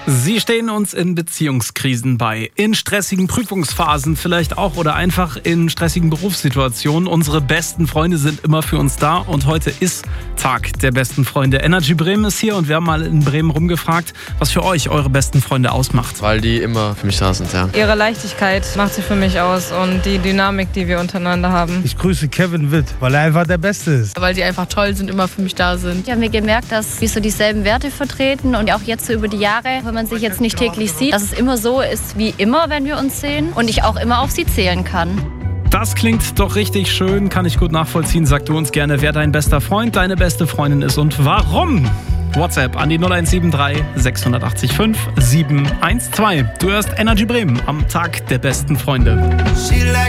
Sie stehen uns in Beziehungskrisen bei, in stressigen Prüfungsphasen vielleicht auch oder einfach in stressigen Berufssituationen. Unsere besten Freunde sind immer für uns da und heute ist Tag der besten Freunde. Energy Bremen ist hier und wir haben mal in Bremen rumgefragt, was für euch eure besten Freunde ausmacht. Weil die immer für mich da sind, ja. Ihre Leichtigkeit macht sie für mich aus und die Dynamik, die wir untereinander haben. Ich grüße Kevin Witt, weil er einfach der Beste ist. Weil die einfach toll sind, immer für mich da sind. Ich habe mir gemerkt, dass wir so dieselben Werte vertreten und auch jetzt so über die Jahre, wenn man sich jetzt nicht täglich sieht, dass es immer so ist wie immer, wenn wir uns sehen und ich auch immer auf sie zählen kann. Das klingt doch richtig schön, kann ich gut nachvollziehen. Sag du uns gerne, wer dein bester Freund, deine beste Freundin ist und warum. WhatsApp an die 0173 680 5 712. Du hörst Energy Bremen am Tag der besten Freunde.